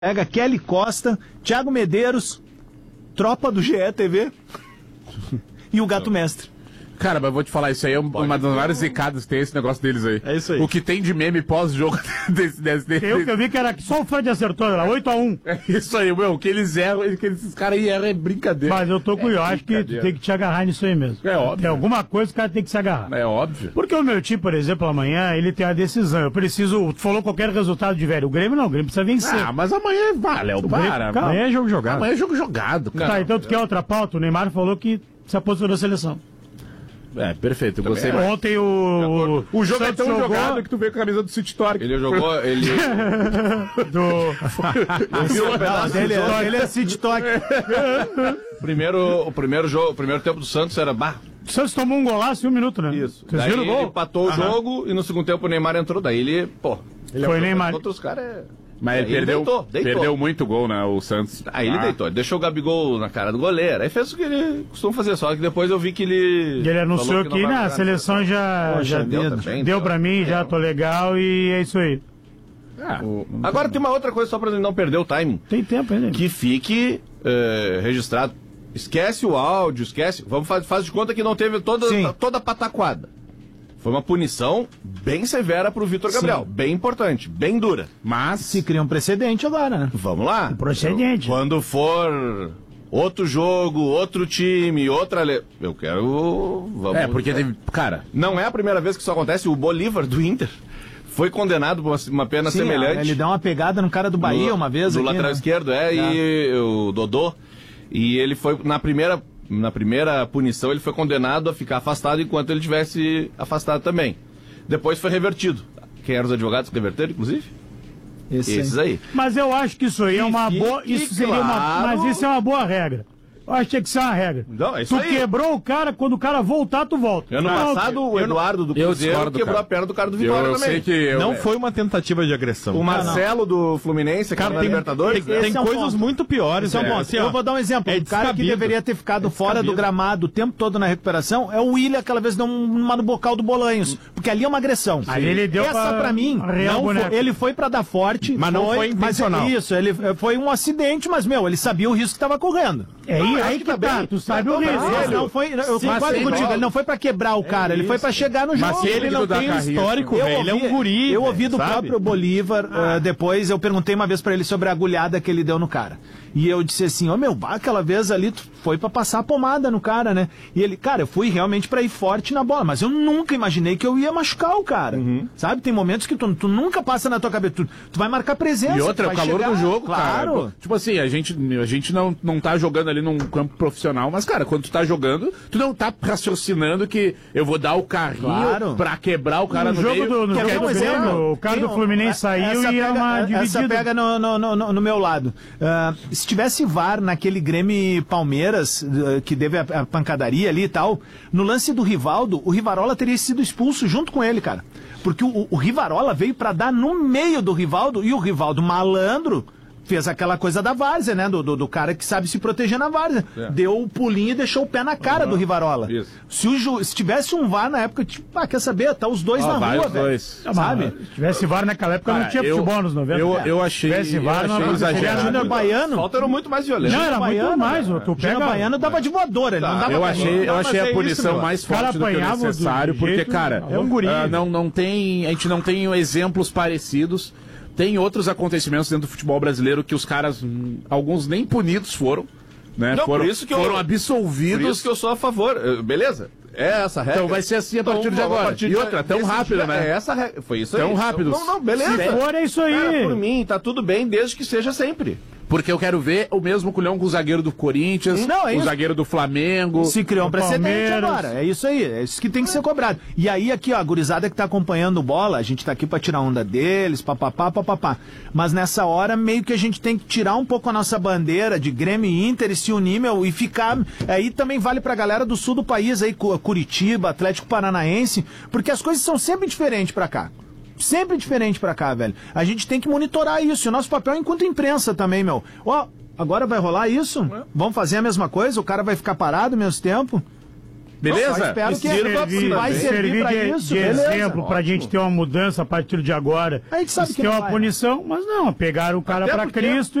Pega Kelly Costa, Thiago Medeiros, tropa do GE TV e o Gato Mestre. Cara, mas eu vou te falar, isso aí é uma das várias zicadas que tem esse negócio deles aí. É isso aí. O que tem de meme pós-jogo desse. Eu vi que era que só o Fred acertou, era 8-1. É isso aí, meu, que eles erram, que esses caras aí erram é brincadeira. Mas eu tô com eu acho que tu tem que te agarrar nisso aí mesmo. É óbvio. Tem alguma coisa que o cara tem que se agarrar. É óbvio. Porque o meu time, por exemplo, amanhã, ele tem a decisão. Eu preciso. Tu falou qualquer resultado de velho. O Grêmio não, o Grêmio precisa vencer. Ah, mas amanhã vale, para. Amanhã é jogo jogado. Amanhã é jogo jogado, cara. Tá, então tu quer outra pauta? O Neymar falou que se aposentou da seleção. É, perfeito, eu gostei. Ontem o jogo Santos é tão jogou... jogado que tu veio com a camisa do City Torque. Ele jogou, ele... Ele é City Talk. o primeiro tempo do Santos era... O Santos tomou um golaço em 1 minuto, né? Isso. Vocês Daí viram o gol? ele empatou o jogo e no segundo tempo o Neymar entrou. Daí ele, Foi Neymar. Outros caras... Mas ele perdeu muito gol, né, o Santos. Aí ele deitou, ele deixou o Gabigol na cara do goleiro. Aí fez o que ele costuma fazer, só que depois eu vi que ele... Ele anunciou que a seleção já deu pra mim, já tô legal e é isso aí. Agora tem uma outra coisa só pra ele não perder o timing. Tem tempo ainda. Que fique registrado. Esquece o áudio, esquece... Faz de conta que não teve toda a pataquada. Foi uma punição bem severa pro Vitor Gabriel. Bem importante, bem dura. Mas se cria um precedente agora, né? Vamos lá. Um procedente. Quando for outro jogo, outro time, outra... Eu quero... Porque teve... Cara... Não é a primeira vez que isso acontece. O Bolívar, do Inter, foi condenado por uma pena semelhante. Ele deu uma pegada no cara do Bahia uma vez. Do lateral esquerdo, e o Dodô. E ele foi na primeira punição, ele foi condenado a ficar afastado enquanto ele tivesse afastado também. Depois foi revertido. Quem eram os advogados que reverteram, inclusive? Esses aí. Mas eu acho que isso aí é uma boa... Isso seria mas isso é uma boa regra. Eu acho que tinha que ser uma regra. Não, é isso tu aí. Quebrou o cara, quando o cara voltar, tu volta. Ano passado, o Eduardo do Cruzeiro quebrou a perna do cara do Vitória também. Sei que não foi uma tentativa de agressão. O Marcelo do Fluminense, cara, tem Libertadores. Tem coisas muito piores. Eu vou dar um exemplo. O cara que deveria ter ficado fora do gramado o tempo todo na recuperação é o William, aquela vez deu uma no bocal do Bolanhos. Porque ali é uma agressão. Aí ele deu pra mim, ele foi pra dar forte. Mas não foi intencional. Isso, ele foi um acidente, mas, ele sabia o risco que tava correndo. Aí que tá, tu sabe o risco. Eu concordo contigo, ele não foi pra quebrar o cara, ele foi pra chegar no jogo. Mas se ele não tem histórico, ele é um guri. Eu ouvi do próprio Bolívar, depois eu perguntei uma vez pra ele sobre a agulhada que ele deu no cara. E eu disse assim, aquela vez ali tu foi pra passar a pomada no cara, né? E ele, cara, eu fui realmente pra ir forte na bola, mas eu nunca imaginei que eu ia machucar o cara. Sabe? Tem momentos que tu nunca passa na tua cabeça, tu vai marcar presença. E outra, o calor do jogo, claro. Cara. Tipo assim, a gente não tá jogando ali num campo profissional, mas, cara, quando tu tá jogando, tu não tá raciocinando que eu vou dar o carrinho pra quebrar o cara no meio. No jogo do Grêmio, o cara do Fluminense saiu e ia uma dividida. Essa pega no meu lado. Se tivesse VAR naquele Grêmio Palmeiras, que teve a pancadaria ali e tal, no lance do Rivaldo, o Rivarola teria sido expulso junto com ele, cara. Porque o Rivarola veio pra dar no meio do Rivaldo, e o Rivaldo malandro fez aquela coisa da várzea, né? Do cara que sabe se proteger na várzea. Deu o pulinho e deixou o pé na cara do Rivarola. Se tivesse um VAR na época, quer saber? Tá os dois na rua, velho. Sabe? Se tivesse VAR naquela época, não tinha futebol nos 90. Eu achei. Se tivesse VAR, não exagerado. Júnior Baiano. Falta era muito mais violento. Não, era muito mais. O Júnior Baiano dava de voadora. Ele não dava eu achei a punição mais forte do que o necessário, porque, cara, é um guri. A gente não tem exemplos parecidos. Tem outros acontecimentos dentro do futebol brasileiro que os caras, alguns nem punidos foram, né? Não, foram absolvidos. Por isso que eu sou a favor. Beleza? É essa regra. Então vai ser assim a partir de agora. E outra, tão rápido, né? É essa regra. Foi isso aí. Tão rápido. Não, beleza. Se for, é isso aí. Cara, por mim, tá tudo bem, desde que seja sempre. Porque eu quero ver o mesmo culhão com o zagueiro do Corinthians, o zagueiro do Flamengo. Se criou um precedente agora. É isso aí. É isso que tem que ser cobrado. E aí, aqui, ó, a gurizada que tá acompanhando o bola, a gente tá aqui pra tirar onda deles, papapá. Mas nessa hora, meio que a gente tem que tirar um pouco a nossa bandeira de Grêmio e Inter e se unir, meu, e ficar... Aí também vale pra galera do sul do país, aí, Curitiba, Atlético Paranaense, porque as coisas são sempre diferentes pra cá. Sempre diferente pra cá, velho. A gente tem que monitorar isso. E o nosso papel é enquanto imprensa também, meu. Agora vai rolar isso? Vamos fazer a mesma coisa? O cara vai ficar parado ao mesmo tempo? Beleza? Só espero que vai servir pra isso, de exemplo pra gente ter uma mudança a partir de agora. A gente sabe que tem não uma vai, punição, mas não, pegaram o cara pra Cristo